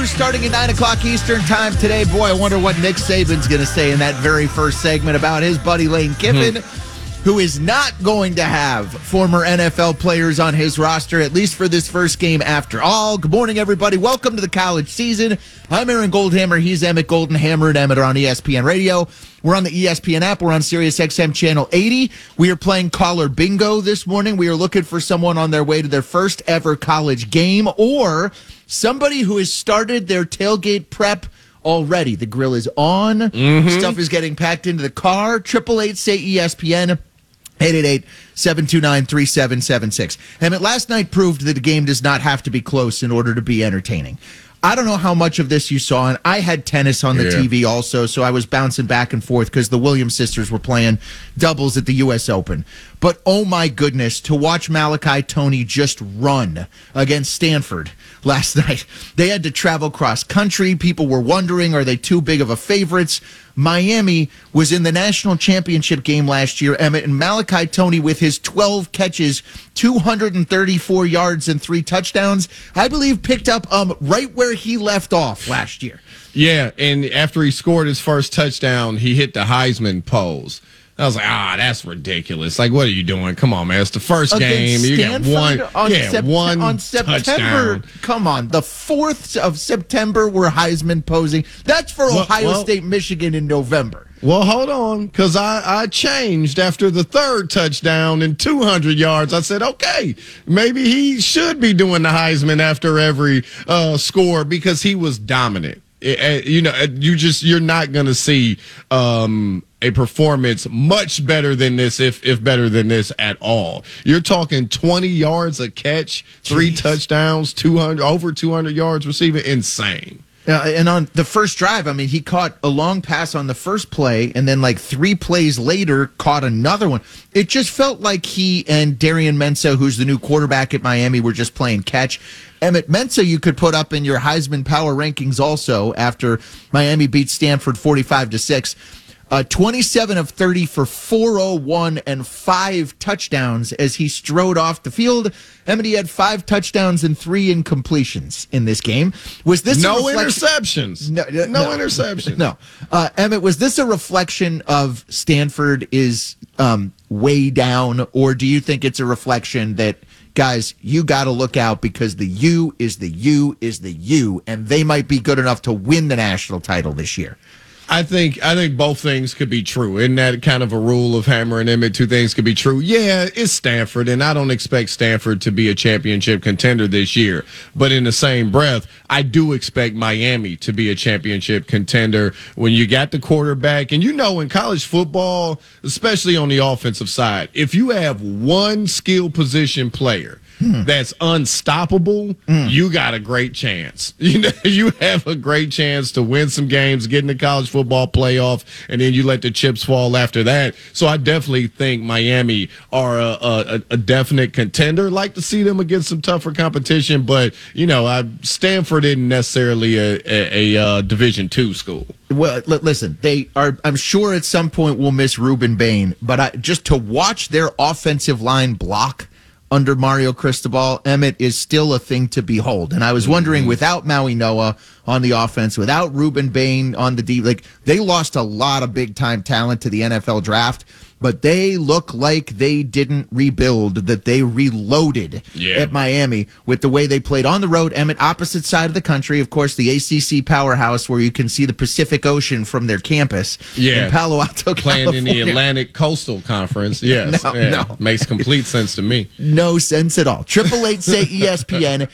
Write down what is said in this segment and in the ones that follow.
Brews starting at 9 o'clock Eastern time today. Boy, I wonder what Nick Saban's going to say in that very first segment about his buddy Lane Kiffin, who is not going to have former NFL players on his roster, at least for this first game after all. Good morning, everybody. Welcome to the college season. I'm Aaron Goldhammer. He's Emmett Goldenhammer, and Emmett are on ESPN Radio. We're on the ESPN app. We're on Sirius XM Channel 80. We are playing Caller Bingo this morning. We are looking for someone on their way to their first ever college game or somebody who has started their tailgate prep already. The grill is on. Stuff is getting packed into the car. 888-SAY-ESPN. 888-729-3776. Emmett, last night proved that the game does not have to be close in order to be entertaining. I don't know how much of this you saw, and I had tennis on the TV also, so I was bouncing back and forth because the Williams sisters were playing doubles at the U.S. Open. But, oh my goodness, to watch Malachi Tony just run against Stanford last night. They had to travel cross-country. People were wondering, are they too big of a favorites? Miami was in the national championship game last year, Emmett, and Malachi Tony with his 12 catches, 234 yards, and 3 touchdowns, I believe picked up right where he left off last year. Yeah, and after he scored his first touchdown, he hit the Heisman pose. I was like, that's ridiculous. Like, what are you doing? Come on, man. It's the first game. You got one on September. touchdown. Come on. The 4th of September, we're Heisman posing. That's for Ohio State, Michigan in November. Well, hold on, because I changed after the 3rd touchdown and 200 yards. I said, okay, maybe he should be doing the Heisman after every score because he was dominant. You're not going to see a performance much better than this, if better than this at all. You're talking 20 yards a catch, 3 touchdowns, over 200 yards receiving. Insane. And on the first drive, I mean, he caught a long pass on the first play, and then like 3 plays later, caught another one. It just felt like he and Darian Mensah, who's the new quarterback at Miami, were just playing catch. Emmett Mensah, you could put up in your Heisman power rankings also after Miami beat Stanford 45-6. 27 of 30 for 401 and 5 touchdowns as he strode off the field. Emmett, he had 5 touchdowns and 3 incompletions in this game. Was this no interceptions? No interceptions. No. Emmett, was this a reflection of Stanford is way down, or do you think it's a reflection that, guys, you got to look out because the U is the U is the U, and they might be good enough to win the national title this year? I think both things could be true. Isn't that kind of a rule of Hammer and Emmett? 2 things could be true. Yeah, it's Stanford, and I don't expect Stanford to be a championship contender this year. But in the same breath, I do expect Miami to be a championship contender when you got the quarterback. And in college football, especially on the offensive side, if you have one skill position player that's unstoppable, you got a great chance. You have a great chance to win some games, get in the college football playoff, and then you let the chips fall after that. So I definitely think Miami are a definite contender. Like to see them against some tougher competition, but Stanford isn't necessarily a Division II school. Well, listen, they are. I'm sure at some point we'll miss Ruben Bain, but just to watch their offensive line block under Mario Cristobal, Emmett, is still a thing to behold. And I was wondering, without Maui Noah on the offense, without Ruben Bain on the D, they lost a lot of big-time talent to the NFL draft, but they look like they didn't rebuild, that they reloaded at Miami with the way they played on the road. Emmett, opposite side of the country, of course, the ACC powerhouse where you can see the Pacific Ocean from their campus in Palo Alto, playing California. in the Atlantic Coastal Conference. Yes. No. Makes complete sense to me. No sense at all. 888-SAY-ESPN,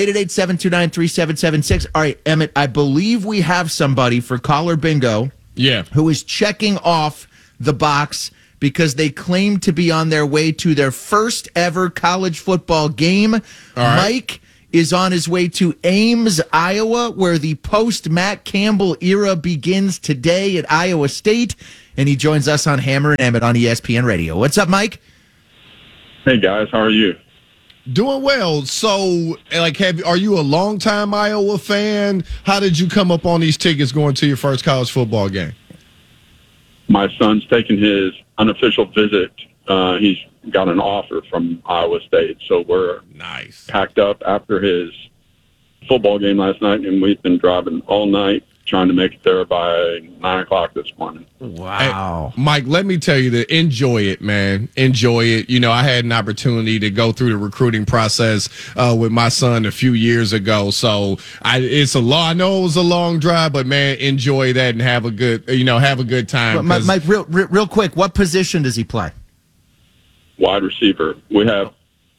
888-729-3776. All right, Emmett, I believe we have somebody for Caller Bingo who is checking off the box because they claim to be on their way to their first ever college football game. Mike is on his way to Ames, Iowa, where the post-Matt Campbell era begins today at Iowa State, and he joins us on Hammer and Emmett on ESPN Radio. What's up, Mike? Hey, guys. How are you? Doing well. So, are you a longtime Iowa fan? How did you come up on these tickets going to your first college football game? My son's taking his unofficial visit. He's got an offer from Iowa State, so we're packed up after his football game last night, and we've been driving all night trying to make it there by 9 o'clock this morning. Wow. Hey, Mike, let me tell you that enjoy it, man. Enjoy it. You know, I had an opportunity to go through the recruiting process with my son a few years ago. So I know it was a long drive, but man, enjoy that and have a good time. Mike, real quick, what position does he play? Wide receiver. We have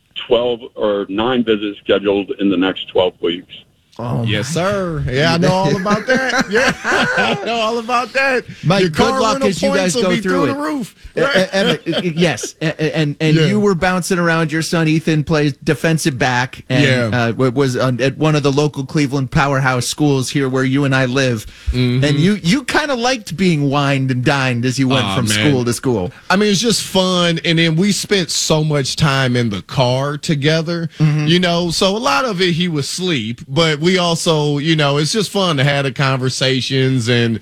9 visits scheduled in the next 12 weeks. Oh, yes, sir. Yeah, I know all about that. Yeah, I know all about that. Mike, good luck as you guys go through it. The roof. Yes, and you were bouncing around. Your son Ethan plays defensive back, and was at one of the local Cleveland powerhouse schools here where you and I live. Mm-hmm. And you kind of liked being wined and dined as you went from school to school. I mean, it's just fun, and then we spent so much time in the car together. Mm-hmm. You know, so a lot of it he was asleep, but we also, you know, it's just fun to have the conversations and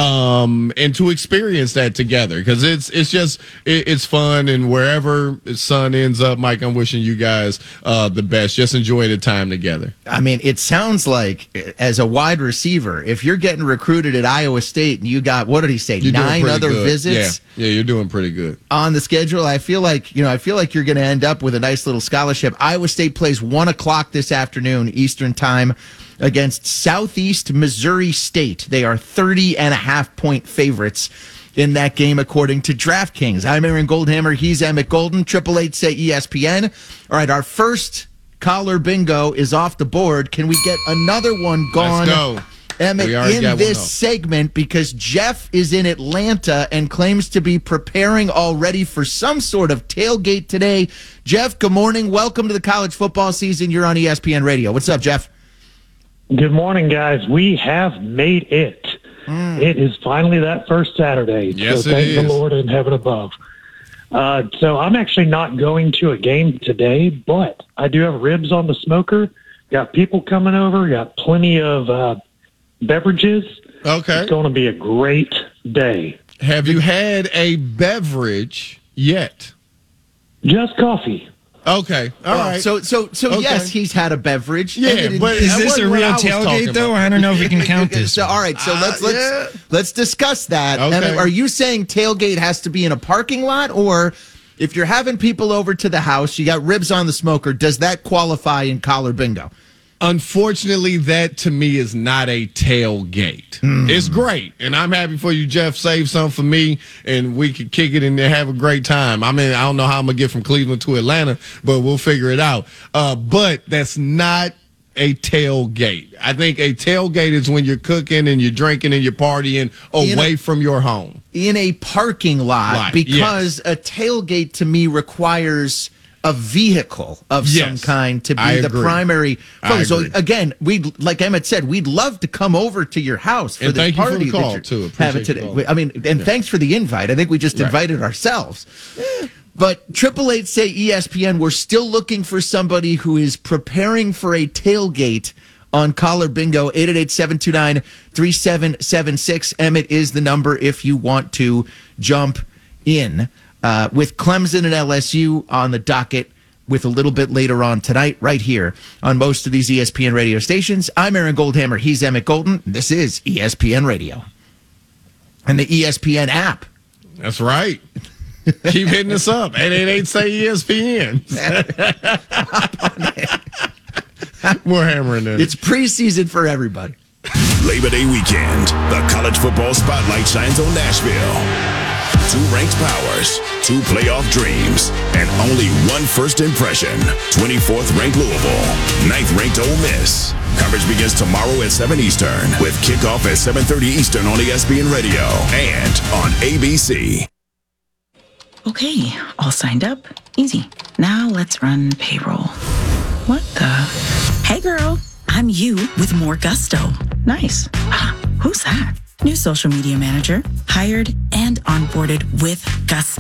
to experience that together, because it's fun, and wherever his son ends up, Mike, I'm wishing you guys the best. Just enjoy the time together. I mean, it sounds like as a wide receiver, if you're getting recruited at Iowa State and you got, what did he say, 9 other visits? Yeah, you're doing pretty good on the schedule. I feel like you're going to end up with a nice little scholarship. Iowa State plays 1 o'clock this afternoon Eastern time against Southeast Missouri State. They are 30.5-point favorites in that game, according to DraftKings. I'm Aaron Goldhammer. He's Emmett Golden. 888 say ESPN. All right, our first collar bingo is off the board. Can we get another one gone? Let's go. Emmett, in this segment, because Jeff is in Atlanta and claims to be preparing already for some sort of tailgate today. Jeff, good morning. Welcome to the college football season. You're on ESPN Radio. What's up, Jeff? Good morning, guys. We have made it. It is finally that first Saturday. Yes, so thank the Lord in heaven above. So I'm actually not going to a game today, but I do have ribs on the smoker. Got people coming over. Got plenty of beverages. Okay. It's going to be a great day. Have you had a beverage yet? Just coffee. Okay. All right. So okay. Yes, he's had a beverage. Yeah, but is this a real tailgate though? I don't know if we can count this. So all right, so let's discuss that. Okay. And are you saying tailgate has to be in a parking lot, or if you're having people over to the house, you got ribs on the smoker, does that qualify in collar bingo? Unfortunately, that to me is not a tailgate. It's great, and I'm happy for you, Jeff. Save some for me, and we can kick it and have a great time. I mean, I don't know how I'm going to get from Cleveland to Atlanta, but we'll figure it out. But that's not a tailgate. I think a tailgate is when you're cooking and you're drinking and you're partying away from your home. In a parking lot, because a tailgate to me requires a vehicle of some kind to be the primary focus. So again, like Emmett said, we'd love to come over to your house for this party that you're having today. I mean, and thanks for the invite. I think we just invited ourselves. But 888 say ESPN, we're still looking for somebody who is preparing for a tailgate on collar bingo. 888-729-3776. Emmett is the number if you want to jump in. With Clemson and LSU on the docket with a little bit later on tonight, right here on most of these ESPN radio stations. I'm Aaron Goldhammer. He's Emmett Golden. This is ESPN Radio. And the ESPN app. That's right. Keep hitting us up. 888 say ESPN. We're hammering it. It's preseason for everybody. Labor Day weekend, the college football spotlight shines on Nashville. 2 ranked powers, 2 playoff dreams, and only 1 first impression. 24th ranked Louisville, 9th ranked Ole Miss. Coverage begins tomorrow at 7 Eastern with kickoff at 7:30 Eastern on ESPN Radio and on ABC. Okay, all signed up. Easy. Now let's run payroll. What the? Hey girl, I'm you with more gusto. Nice. Who's that? New social media manager, hired and onboarded with gusto.